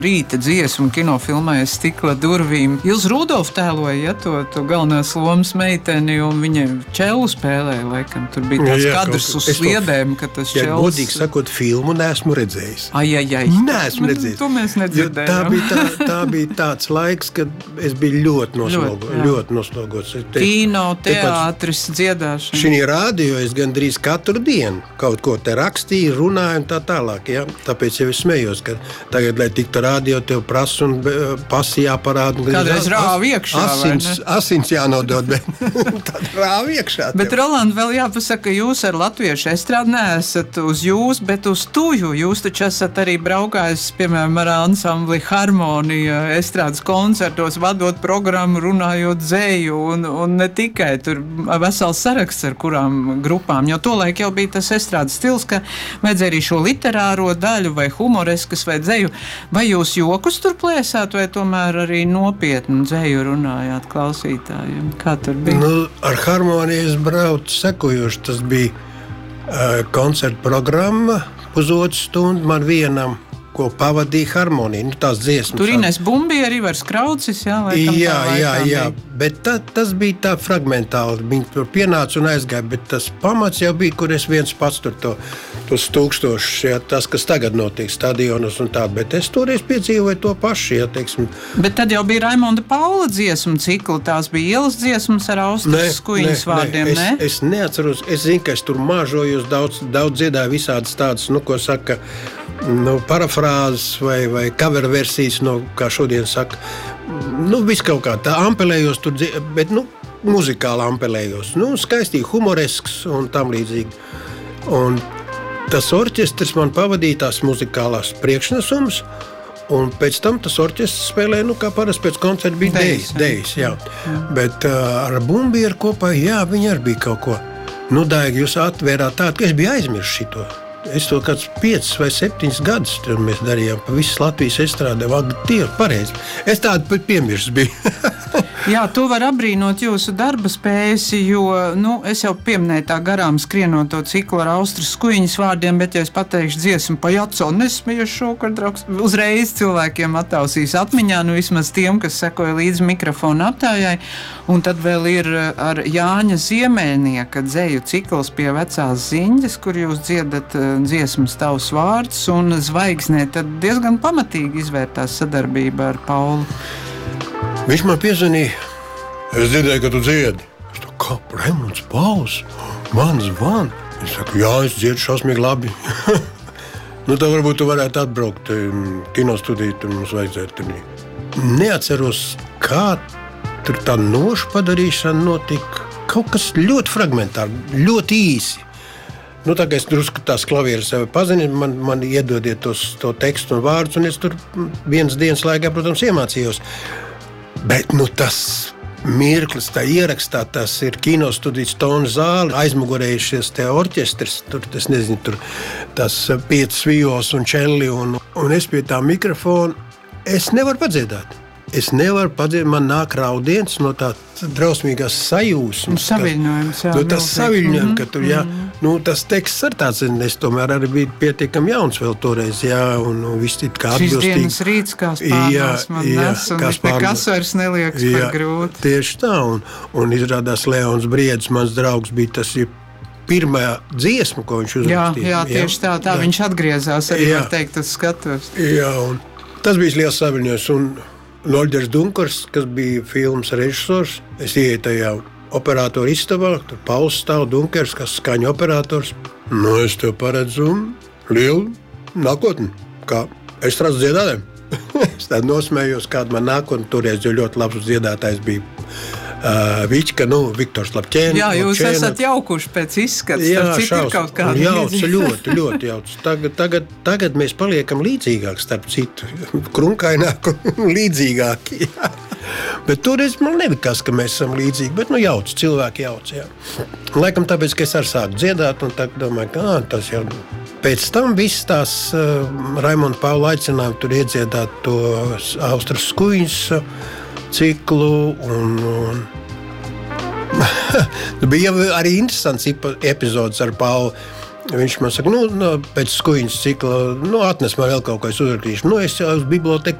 Rīta dziesmu kinofilmē Stikla durvīm. Jūs Rudolf tēloja, to galvenās lomas meiteni, un viņa čelu spēlēja, laikam. Tur bija tāds kadrs uz sliedēm, ka tas čels... Ja godīgi sakot, filmu neesmu redzējis. Ai. Neesmu redzējis. To mēs nedzirdējām. Tā bija tāds laiks, kad es biju ļoti noslogots. Kino, teātris, dziedāšana. Šī radio es gandrīz katru dienu kaut ko te rakstīju, runāju un tā tālāk. Ja? Tāpēc jau es smējos, ka tagad, lai tiktu radio, tev prasa un pasi jāparāda. Kādreiz rāva iekšā, asins jānodod, bet tad rāva iekšā. Bet, Roland, vēl jāpasaka, jūs ar latviešu estrādi neesat uz jūs, bet uz tuju. Jūs taču esat arī braukājis, piemēram, ar ansambli Harmonija estrādes koncertos, vadot programmu, runājot dzēju, un ne tikai tur vesels saraksts ar kurām grupām, jo tolaik jau bija tas estrādes stils, ka vajadzēja arī šo literāro daļu vai humoreskas vai dzēju. Vai jūs jokus tur plēsāt, vai tomēr arī nopietnu dzēju runājāt klausītājiem? Kā tur bija? Ar Harmoniju es braucu sekojoši. Tas bija koncerta programma, pusotru stundu man vienam, ko pavadīja Harmonija. Tās dziesmas. Tur Ines Bumbija, Rivers Kraucis, jā? Jā. Bet tas bija tā fragmentāli. Viņi tur pienāca un aizgāja, bet tas pamats jau bija, kur es viens pats tur tos tūkstošus, ja, tas, kas tagad notiek stadionos un tā, bet es toreiz piedzīvoju to pašu, ja, teiksim. Bet tad jau bija Raimonda Paula dziesmu cikli, tās bija ielas dziesmas ar Austras Skuiņas vārdiem, ne? Es neatceros, es zinu, ka es tur māžojos, daudz dziedāju visādas tādas, ko saka, parafrāzes vai cover versijas, kā šodien saka, viss kaut kā tā ampelējos tur, bet, muzikāli ampelējos, skaistīgi, humoresks un tam līdzīgi. Un tas orķestris man pavadīja tās muzikālās priekšnesums, un pēc tam tas orķestris spēlēja, kā parasti pēc koncerta bija dejas, jā. Bet ar Bumbieru kopā, jā, viņi arī bija kaut ko. Daigi, jūs atvērāt tādu, ka es biju aizmirst šito. Es to kāds 5 vai 7 gadus tur mēs darījām, pa visas Latvijas estrādē, tie ir pareizi. Es tādu piemirst biju. Jā, to var apbrīnot jūsu darba spējas, jo, es jau pieminēju tā garām skrienot to ciklu ar Austras Skuiņas vārdiem, bet ja es pateikšu dziesmu pa Jaco, nesmiešu šokar, draugs, uzreiz cilvēkiem attausīs atmiņā, vismaz tiem, kas sekoja līdz mikrofonu aptājai, un tad vēl ir ar Jāņa Ziemēnieka dzēju cikls pie vecās ziņģes, kur jūs dziedat dziesmas Tavs vārds, un Zvaigznē tad diezgan pamatīgi izvērtās sadarbība ar Paulu. Viņš man piezvanīja, es dzirdēju, ka tu dziedi. Es tā kā Raimonds Pauls, man zvan. Es saku, jā, es dziedu šausmīgi labi. Tad varbūt tu varētu atbraukt kinostudiju, tur mums vajadzētu. Neatceros, kā tur tā nošu padarīšana notika. Kaut kas ļoti fragmentāri, ļoti īsi. Tā kā es drusku tās klavieres sevi pazinu, man iedodiet to tekstu un vārdus, un es tur vienas dienas laikā, protams, iemācījos. Bet tas mirklis, tā ierakstā, tas ir kinostudijas tonu zāle, aizmugurējušies tie orķestris, tur tas 5 viols un čelli, un es pie tā mikrofona, es nevaru padziedāt. Man nāk raudiens no tā drausmīgās sajūsmas. Saviļņojums, jā. Tas saviļņojums, ka tur, jā, tas teksts ar tāds, es tomēr arī biju pietiekami jauns vēl toreiz, jā, un viss it kā atbilstīgi. Šis dienas rīts kā spārnās man nes, un nekas vairs neliekas par grūti. Tieši tā, un izrādās Leons Briedis, mans draugs, bija tas pirmā dziesma, ko viņš uzrakstīja. Jā, tieši tā, viņš atgriezās arī, var teikt, uz skatuves. Jā, un tas bija liels saviļņojums, un Noļģers Dunkars, kas bija filmas režisors, es ieeju tajā operatoru istabā, tur Pauls stāv, Dunkers, kas skaņu operators. Es tev paredzu lielu nākotni, kā estrādes dziedātājiem. Es tādu nosmējos, kāda man nākotni, toreiz jau ļoti labs dziedātājs bija Viķka, Viktors Lapķēns. Jā, jūs esat jaukuši pēc izskats, starp citu ir kaut kāda jauc, ļoti jauc. Tagad mēs paliekam līdzīgāki, starp citu, krunkaināk un līdzīgāki. Jā. Bet toreiz man nelikās, ka mēs esam līdzīgi, bet jauc, cilvēki jauc, jā. Laikam tāpēc, ka es arī sāku dziedāt, un tagad domāju, ka tas jau... Pēc tam viss tās Raimonda Paula aicinājumi tur iedziedāt to Austras Skuiņas ciklu, un bija arī interesants epizodes ar Paulu. Viņš man saka, pēc skuiņas cikla, atnes man vēl kaut ko, es uzrakstīšu. Es jau uz biblioteku